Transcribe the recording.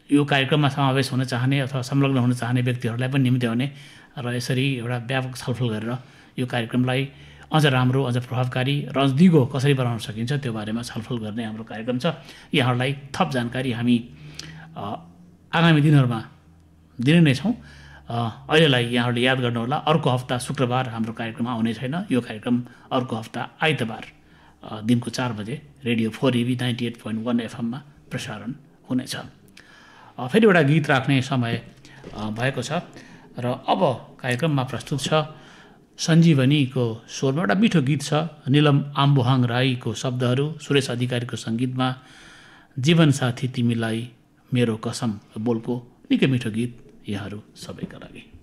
यो कार्यक्रममा समावेश हुन चाहने अथवा संलग्न हुन चाहने व्यक्तिहरूलाई पनि निम्त्याउने र यसरी एउटा व्यापक छलफल गरेर यो कार्यक्रमलाई अझ राम्रो, अझ प्रभावकारी र अझ दिगो कसरी बनाउन सकिन्छ त्यो बारेमा छलफल गर्ने हाम्रो कार्यक्रम छ। यहाँहरूलाई थप जानकारी हामी आगामी दिनहरूमा दिने नै छौँ। अहिलेलाई यहाँहरूले याद गर्नुहोला, अर्को हप्ता शुक्रबार हाम्रो कार्यक्रम आउने छैन। यो कार्यक्रम अर्को हप्ता आइतबार दिनको 4 बजे रेडियो 4EB 98.1 FM मा प्रसारण हुनेछ। फेरि एउटा गीत राख्ने समय भएको छ र अब कार्यक्रममा प्रस्तुत छ सञ्जीवनीको स्वरमा एउटा मिठो गीत छ। निलम आम्बुहाङ राईको शब्दहरू, सुरेश अधिकारीको सङ्गीतमा जीवनसाथी तिमीलाई मेरो कसम बोलको निकै मिठो गीत यहाँहरू सबैका लागि।